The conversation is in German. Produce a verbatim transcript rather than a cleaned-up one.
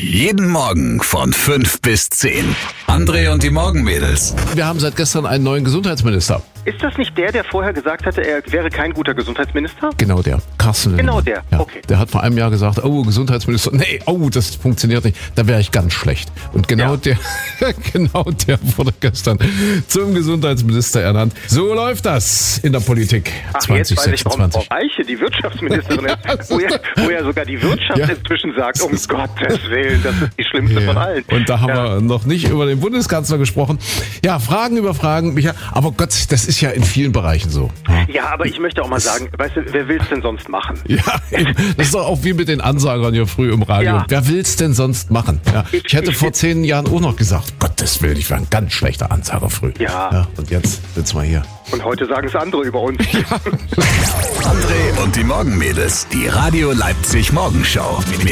Jeden Morgen von fünf bis zehn. André und die Morgenmädels. Wir haben seit gestern einen neuen Gesundheitsminister. Ist das nicht der, der vorher gesagt hatte, er wäre kein guter Gesundheitsminister? Genau der. Carsten Genau Linnemann. der, Ja, okay. Der hat vor einem Jahr gesagt, oh, Gesundheitsminister, nee, oh, das funktioniert nicht. Da wäre ich ganz schlecht. Und genau Ja. der, genau der wurde gestern zum Gesundheitsminister ernannt. So läuft das in der Politik Ach, jetzt weiß ich, warum Frau zwanzig sechsundzwanzig. Eiche die Wirtschaftsministerin ist, wo ja, wo ja sogar die Wirtschaft Ja. inzwischen sagt, um Gottes Willen, das ist die schlimmste von allen. Und da haben ja. wir noch nicht über den Bundeskanzler gesprochen. Ja, Fragen über Fragen, Micha. Aber Gott, das ist ja in vielen Bereichen so. Ja, aber ich möchte auch mal sagen, weißt du, wer will's denn sonst machen? Ja, eben. Das ist doch auch wie mit den Ansagern hier früh im Radio. Ja. Wer will's denn sonst machen? Ja. Ich- Ich hätte ich- vor zehn Jahren auch noch gesagt, Gottes Willen, ich war ein ganz schlechter Ansager früh. Ja. Und jetzt sitzen wir hier. Und heute sagen es andere über uns. André und die Morgenmädels. Die Radio Leipzig Morgenshow.